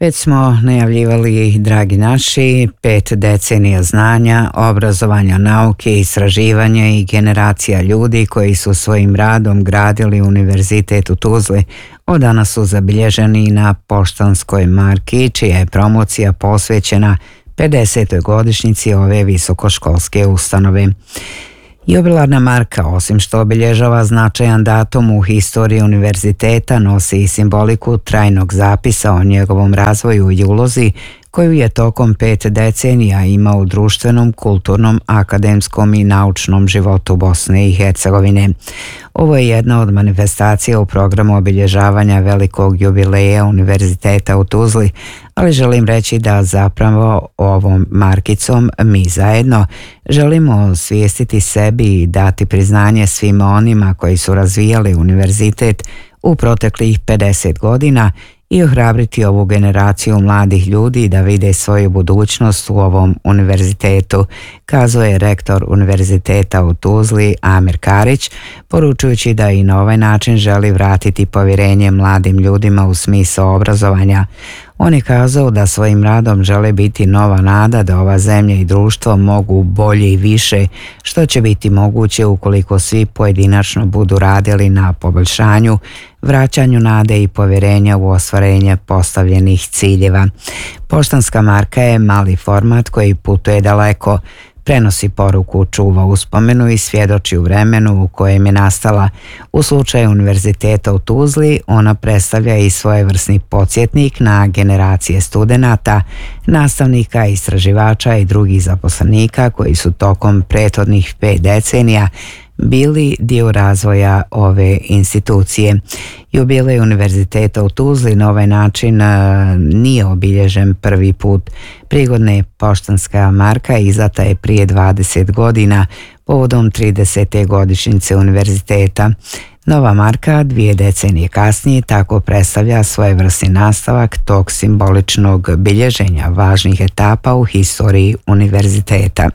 Već smo najavljivali, dragi naši, 5 decenija znanja, obrazovanja, nauke, istraživanja i generacija ljudi koji su svojim radom gradili Univerzitet u Tuzli. Od danas su zabilježeni na poštanskoj marki, čija je promocija posvećena 50. godišnjici ove visokoškolske ustanove. Jubilarna marka, osim što obilježava značajan datum u historiji univerziteta, nosi i simboliku trajnog zapisa o njegovom razvoju i ulozi koju je tokom 5 decenija imao u društvenom, kulturnom, akademskom i naučnom životu Bosne i Hercegovine. Ovo je jedna od manifestacija u programu obilježavanja velikog jubileja Univerziteta u Tuzli, ali želim reći da zapravo ovom markicom mi zajedno želimo osvijestiti sebi i dati priznanje svima onima koji su razvijali univerzitet u proteklih 50 godina i ohrabriti ovu generaciju mladih ljudi da vide svoju budućnost u ovom univerzitetu, kazao je rektor Univerziteta u Tuzli Amir Karić, poručujući da i na ovaj način želi vratiti povjerenje mladim ljudima u smisao obrazovanja. On je kazao da svojim radom žele biti nova nada da ova zemlja i društvo mogu bolje i više, što će biti moguće ukoliko svi pojedinačno budu radili na poboljšanju, vraćanju nade i povjerenja u ostvarenje postavljenih ciljeva. Poštanska marka je mali format koji putuje daleko, prenosi poruku, čuva uspomenu i svjedoči u vremenu u kojem je nastala. U slučaju Univerziteta u Tuzli ona predstavlja i svojevrsni podsjetnik na generacije studenata, nastavnika, istraživača i drugih zaposlenika koji su tokom prethodnih 5 decenija bili dio razvoja ove institucije. Jubilej Univerziteta u Tuzli na ovaj način nije obilježen prvi put. Prigodna je poštanska marka izdata je prije 20 godina povodom 30. godišnjice univerziteta. Nova marka 2 decenije kasnije tako predstavlja svojevrsni nastavak tog simboličnog bilježenja važnih etapa u historiji univerziteta.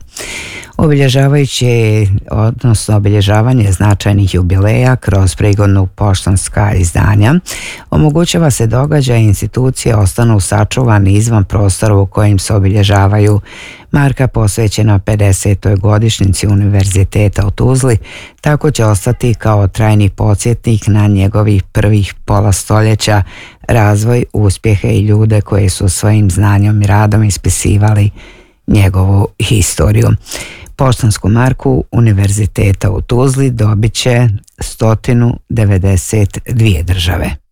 Obilježavanje značajnih jubileja kroz prigodnu poštanska izdanja omogućava se događaj i institucije ostanu sačuvani izvan prostora u kojim se obilježavaju. Marka posvećena 50. godišnjici Univerziteta u Tuzli tako će ostati kao trajni podsjetnik na njegovih prvih pola stoljeća, razvoj, uspjehe i ljude koji su svojim znanjem i radom ispisivali njegovu historiju. Poštansku marku Univerziteta u Tuzli dobit će 192 države.